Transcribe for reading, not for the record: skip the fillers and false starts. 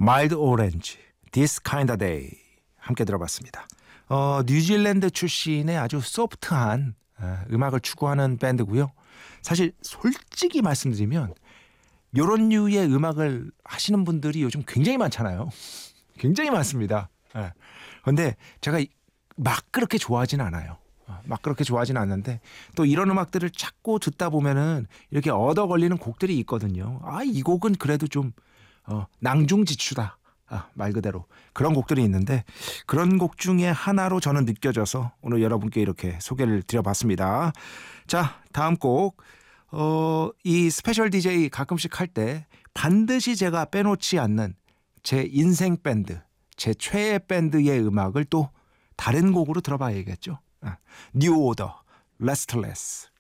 Mild Orange, This Kind of Day 함께 들어봤습니다. 뉴질랜드 출신의 아주 소프트한 음악을 추구하는 밴드고요. 사실 솔직히 말씀드리면 이런 류의 음악을 하시는 분들이 요즘 굉장히 많잖아요. 굉장히 많습니다. 그런데 제가 막 그렇게 좋아하지는 않아요. 막 그렇게 좋아하지는 않는데 또 이런 음악들을 찾고 듣다 보면은 이렇게 얻어 걸리는 곡들이 있거든요. 이 곡은 그래도 좀 낭중지추다. 말 그대로 그런 곡들이 있는데 그런 곡 중에 하나로 저는 느껴져서 오늘 여러분께 이렇게 소개를 드려봤습니다. 자, 다음 곡. 이 스페셜 DJ 가끔씩 할 때 반드시 제가 빼놓지 않는 제 인생 밴드, 제 최애 밴드의 음악을 또 다른 곡으로 들어봐야겠죠. New Order, Restless.